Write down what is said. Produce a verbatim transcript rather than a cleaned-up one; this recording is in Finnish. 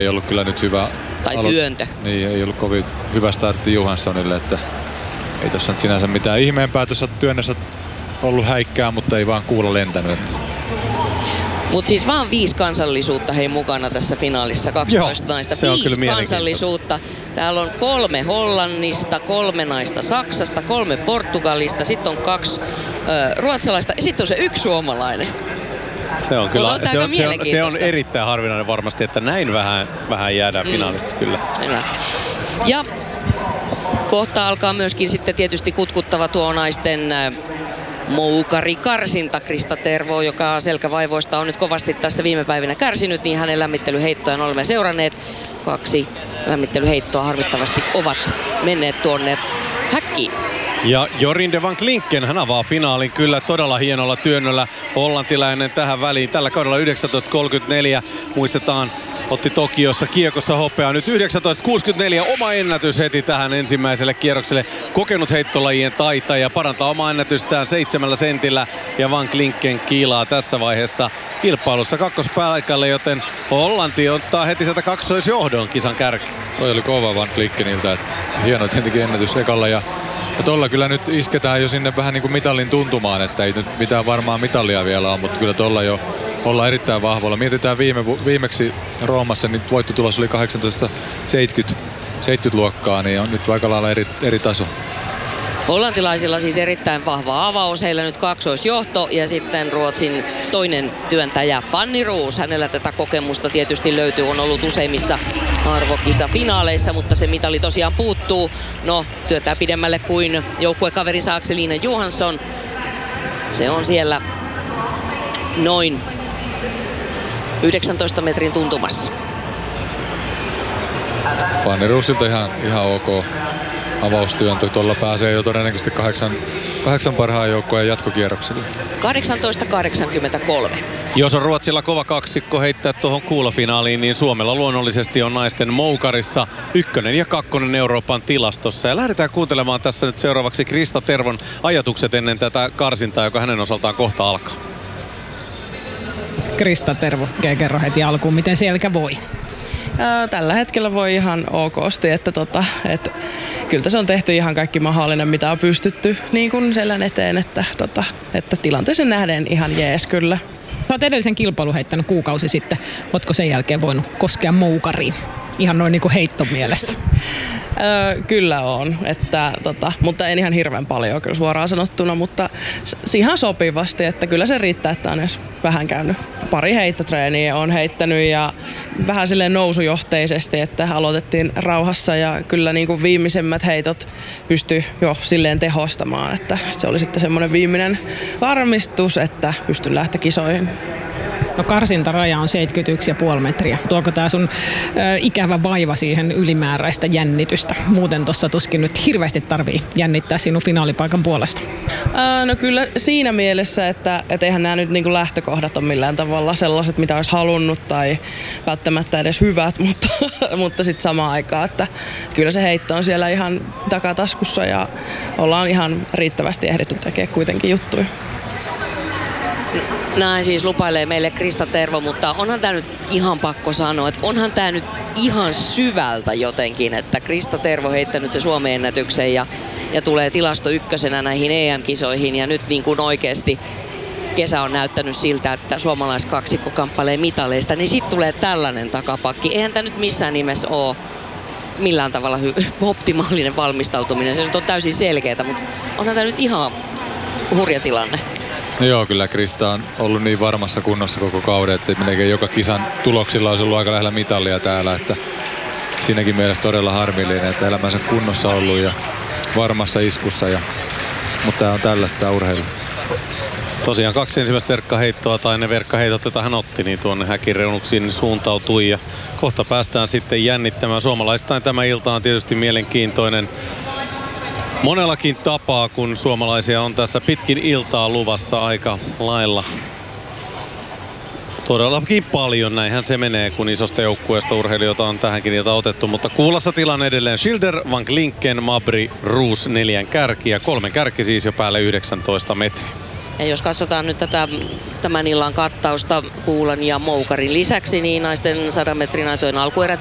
Ei ollut kyllä nyt hyvä Tai alo- työntö. Niin, ei ollut kovin hyvä startti Johanssonille, että ei tossa nyt sinänsä mitään ihmeempää tuossa työnnössä ollut häikkää, mutta ei vaan kuulla lentänyt. Mutta siis vaan viisi kansallisuutta hei mukana tässä finaalissa, kaksitoista Joo, naista. se on kyllä Viisi kansallisuutta. Täällä on kolme Hollannista, kolme naista Saksasta, kolme Portugalista, sitten on kaksi ö, ruotsalaista ja sitten on se yksi suomalainen. Se on kyllä, Mutta on se aika on, se, on, se on mielenkiintoista. erittäin harvinainen varmasti, että näin vähän, vähän jäädään mm. finaalissa kyllä. Hyvä. Ja kohta alkaa myöskin sitten tietysti kutkuttava tuo naisten äh, moukarikarsinta. Krista Tervo, joka selkävaivoista on nyt kovasti tässä viime päivinä kärsinyt, niin hänen lämmittelyheittojaan olemme seuranneet. Kaksi lämmittelyheittoa harmittavasti ovat menneet tuonne häkkiin. Ja Jorinde van Klinken, hän avaa finaalin kyllä todella hienolla työnnöllä. Hollantilainen tähän väliin. Tällä kaudella yhdeksäntoista kolmekymmentäneljä. Muistetaan, otti Tokiossa kiekossa hopeaa. Nyt yhdeksäntoista kuusikymmentäneljä oma ennätys heti tähän ensimmäiselle kierrokselle. Kokenut heittolajien taitaja parantaa omaa ennätystään seitsemällä sentillä. Ja van Klinken kiilaa tässä vaiheessa kilpailussa kakkospaikalle, joten Hollanti ottaa heti sieltä kaksoisjohdon kisan kärki. Toi oli kova van Klinkeniltä. Hieno tietenkin ennätys ekalla ja Ja tuolla kyllä nyt isketään jo sinne vähän niin kuin mitalin tuntumaan, että ei nyt mitään varmaa mitalia vielä on, mutta kyllä tuolla jo ollaan erittäin vahvoilla. Mietitään viime, viimeksi Roomassa, niin voittotulos oli kahdeksantoista seitsemänkymmentä luokkaa, niin on nyt aika lailla eri, eri taso. Hollantilaisilla siis erittäin vahva avaus, heillä nyt kaksoisjohto ja sitten Ruotsin toinen työntäjä Fanny Roos. Hänellä tätä kokemusta tietysti löytyy, on ollut useimmissa arvokisafinaaleissa, mutta se mitali tosiaan puuttuu. No, työntää pidemmälle kuin joukkuekaverinsa Axelina Johansson. Se on siellä noin yhdeksäntoista metrin tuntumassa. Fanny Roosilta ihan, ihan ok avaustyöntö. Tuolla pääsee jo todennäköisesti kahdeksan, kahdeksan parhaan joukkojen jatkokierrokselle. kahdeksantoista kahdeksankymmentäkolme. Jos on Ruotsilla kova kaksikko heittää tuohon kuulofinaaliin, niin Suomella luonnollisesti on naisten moukarissa ykkönen ja kakkonen Euroopan tilastossa. Ja lähdetään kuuntelemaan tässä nyt seuraavaksi Krista Tervon ajatukset ennen tätä karsintaa, joka hänen osaltaan kohta alkaa. Krista Tervo, kerro heti alkuun, miten selkä voi? Tällä hetkellä voi ihan okosti, että tota, et, kyllä se on tehty ihan kaikki mahdollinen, mitä on pystytty niin kuin selän eteen, että, tota, että tilanteeseen nähden ihan jees kyllä. Sä oot edellisen kilpailun heittänyt kuukausi sitten. Ootko sen jälkeen voinut koskea moukariin? Ihan noin niin kuin heittomielessä. Öö, kyllä on, että, tota, mutta en ihan hirveän paljon kyllä suoraan sanottuna, mutta s- ihan sopivasti, että kyllä se riittää, että on edes vähän käynyt. Pari heittotreeniä on heittänyt ja vähän silleen nousujohteisesti, että aloitettiin rauhassa ja kyllä niin kuin viimeisemmät heitot pystyi jo silleen tehostamaan, että se oli sitten semmoinen viimeinen varmistus, että pystyn lähteä kisoihin. No karsintaraja on seitsemänkymmentäyksi pilkku viisi metriä. Tuoko tää sun ö, ikävä vaiva siihen ylimääräistä jännitystä? Muuten tossa tuskin nyt hirveästi tarvii jännittää sinun finaalipaikan puolesta. Ää, no kyllä siinä mielessä, että et eihän nämä nyt niinku lähtökohdat ole millään tavalla sellaiset, mitä olisi halunnut tai välttämättä edes hyvät, mutta, mutta sitten samaan aikaan, että kyllä se heitto on siellä ihan takataskussa ja ollaan ihan riittävästi ehditty tekemään kuitenkin juttuja. Näin siis lupailee meille Krista Tervo, mutta onhan tää nyt ihan pakko sanoa, että onhan tää nyt ihan syvältä jotenkin, että Krista Tervo heittänyt se Suomen ennätyksen ja, ja tulee tilasto ykkösenä näihin E M-kisoihin ja nyt niin kuin oikeesti kesä on näyttänyt siltä, että suomalaiskaksikko kamppailee mitaleista, niin sit tulee tällainen takapakki. Eihän tää nyt missään nimessä oo millään tavalla hy- optimaalinen valmistautuminen, se nyt on täysin selkeätä, mutta onhan tää nyt ihan hurja tilanne. No joo, kyllä Krista on ollut niin varmassa kunnossa koko kauden, että melkein joka kisan tuloksilla olisi ollut aika lähellä mitalia täällä, että siinäkin mielessä todella harmillinen, että elämänsä kunnossa ollut ja varmassa iskussa, ja, mutta tämä on tällaista tämä urheilu. Tosiaan kaksi ensimmäistä verkkaheittoa tai ne verkkaheitot, joita hän otti, niin tuonne häkin reunuksiin suuntautui ja kohta päästään sitten jännittämään. Suomalaistain tämä ilta on tietysti mielenkiintoinen monellakin tapaa, kun suomalaisia on tässä pitkin iltaa luvassa aika lailla. Todellakin paljon, näinhän se menee, kun isosta joukkueesta urheilijoita on tähänkin iltaan otettu. Mutta kuulassa tilanne edelleen Schilder, Van Klinken, Mabry, Roos neljän kärki ja kolmen kärki siis jo päälle yhdeksäntoista metriä. Ja jos katsotaan nyt tätä tämän illan kattausta Kuulan ja Moukarin lisäksi, niin naisten sadan metrin aitojen alkuerät